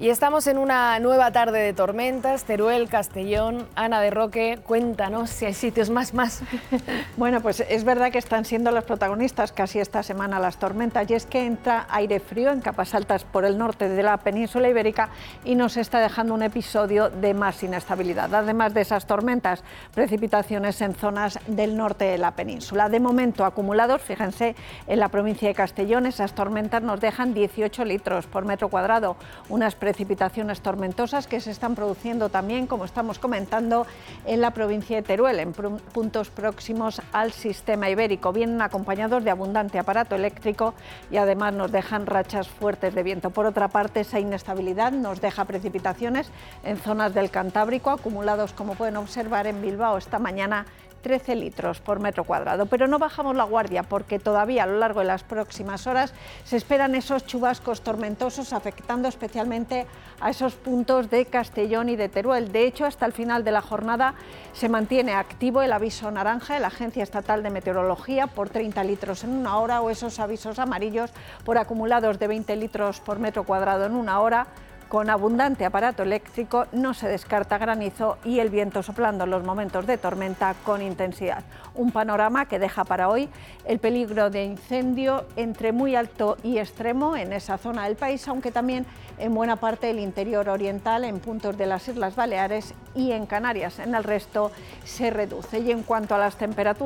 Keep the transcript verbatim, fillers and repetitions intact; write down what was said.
Y estamos en una nueva tarde de tormentas, Teruel, Castellón. Ana de Roque, cuéntanos si hay sitios más, más. Bueno, pues es verdad que están siendo las protagonistas casi esta semana las tormentas, y es que entra aire frío en capas altas por el norte de la península ibérica y nos está dejando un episodio de más inestabilidad. Además de esas tormentas, precipitaciones en zonas del norte de la península. De momento acumulados, fíjense, en la provincia de Castellón, esas tormentas nos dejan dieciocho litros por metro cuadrado, unas precipitaciones tormentosas que se están produciendo también, como estamos comentando, en la provincia de Teruel, en puntos próximos al sistema ibérico. Vienen acompañados de abundante aparato eléctrico y además nos dejan rachas fuertes de viento. Por otra parte, esa inestabilidad nos deja precipitaciones en zonas del Cantábrico, acumulados, como pueden observar, en Bilbao esta mañana, trece litros por metro cuadrado. Pero no bajamos la guardia, porque todavía a lo largo de las próximas horas se esperan esos chubascos tormentosos, afectando especialmente a esos puntos de Castellón y de Teruel. De hecho, hasta el final de la jornada se mantiene activo el aviso naranja de la Agencia Estatal de Meteorología por treinta litros en una hora, o esos avisos amarillos por acumulados de veinte litros por metro cuadrado en una hora. Con abundante aparato eléctrico, no se descarta granizo y el viento soplando en los momentos de tormenta con intensidad. Un panorama que deja para hoy el peligro de incendio entre muy alto y extremo en esa zona del país, aunque también en buena parte del interior oriental, en puntos de las Islas Baleares y en Canarias. En el resto se reduce. Y en cuanto a las temperaturas,